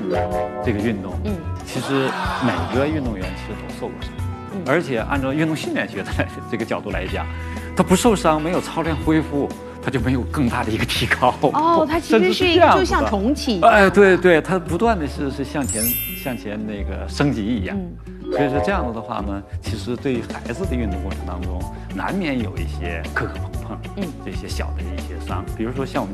这个运动，其实每个运动员其实都受过伤，而且按照运动训练学的这个角度来讲，他不受伤，没有操练恢复，他就没有更大的一个提高。 哦，它其实是一个就像重启。 哎，对对，它不断的是向前那个升级一样。所以说这样子的话呢，其实对于孩子的运动过程当中，难免有一些磕磕碰碰，这些小的一些伤，比如说像我们。